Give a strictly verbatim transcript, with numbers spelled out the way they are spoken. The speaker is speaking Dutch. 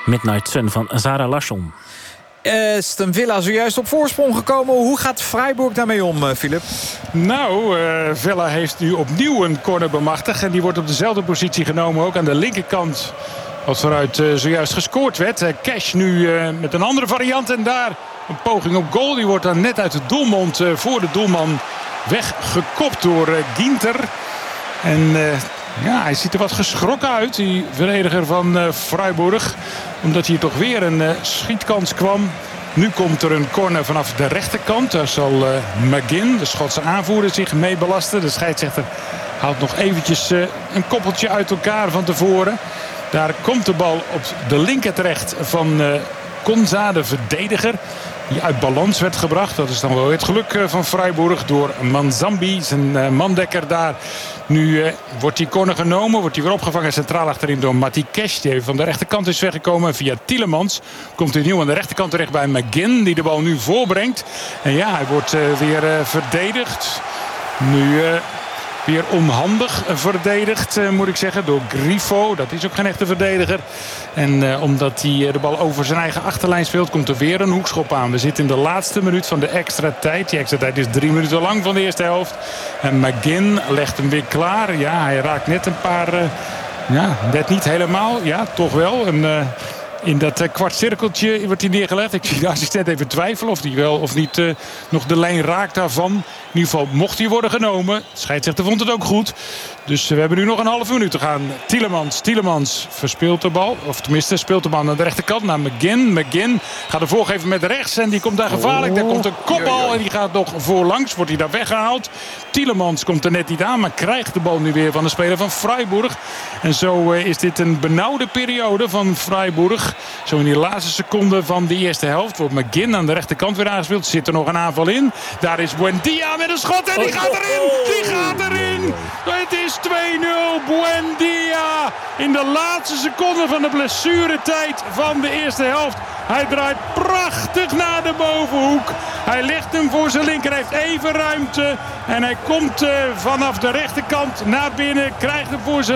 Midnight Sun van Zara Larsson. Aston Villa zojuist op voorsprong gekomen. Hoe gaat Freiburg daarmee om, Philip? Nou, uh, Villa heeft nu opnieuw een corner bemachtigd. En die wordt op dezelfde positie genomen. Ook aan de linkerkant. Wat vooruit uh, zojuist gescoord werd. Uh, Cash nu uh, met een andere variant. En daar een poging op goal. Die wordt dan net uit de doelmond uh, voor de doelman weggekopt door uh, Ginter. En uh, ja, hij ziet er wat geschrokken uit. Die verdediger van uh, Freiburg. Omdat hier toch weer een uh, schietkans kwam. Nu komt er een corner vanaf de rechterkant. Daar zal uh, McGinn, de Schotse aanvoerder, zich mee belasten. De scheidsrechter haalt nog eventjes uh, een koppeltje uit elkaar van tevoren. Daar komt de bal op de linker terecht van uh, Konza, de verdediger. Die uit balans werd gebracht. Dat is dan wel het geluk uh, van Freiburg door Manzambi, zijn uh, mandekker daar. Nu uh, wordt die corner genomen. Wordt hij weer opgevangen centraal achterin door Mati Cash. Die van de rechterkant is weggekomen. Via Tielemans komt hij nieuw aan de rechterkant terecht bij McGinn. Die de bal nu voorbrengt. En ja, hij wordt uh, weer uh, verdedigd. Nu... Uh, Weer onhandig verdedigd, uh, moet ik zeggen, door Grifo. Dat is ook geen echte verdediger. En uh, omdat hij uh, de bal over zijn eigen achterlijn speelt, komt er weer een hoekschop aan. We zitten in de laatste minuut van de extra tijd. Die extra tijd is drie minuten lang van de eerste helft. En McGinn legt hem weer klaar. Ja, hij raakt net een paar... Uh, ja, net niet helemaal. Ja, toch wel. En... Uh, In dat uh, kwartcirkeltje wordt hij neergelegd. Ik zie de assistent even twijfelen of hij wel of niet uh, nog de lijn raakt daarvan. In ieder geval mocht hij worden genomen. De scheidsrechter vond het ook goed. Dus uh, we hebben nu nog een half minuut te gaan. Tielemans, Tielemans verspeelt de bal. Of tenminste speelt de bal naar de rechterkant. Naar McGinn. McGinn gaat er voorgeven met rechts. En die komt daar gevaarlijk. Daar komt een kopbal en die gaat nog voorlangs. Wordt hij daar weggehaald. Tielemans komt er net niet aan. Maar krijgt de bal nu weer van de speler van Freiburg. En zo uh, is dit een benauwde periode van Freiburg. Zo in die laatste seconde van de eerste helft wordt McGinn aan de rechterkant weer aangespeeld. Zit er nog een aanval in. Daar is Buendia met een schot en die gaat erin. Die gaat erin. Het is twee nul. Buendia in de laatste seconde van de blessuretijd van de eerste helft. Hij draait prachtig naar de bovenhoek. Hij legt hem voor zijn linker. Hij heeft even ruimte. En hij komt uh, vanaf de rechterkant naar binnen. Krijgt hem voor zijn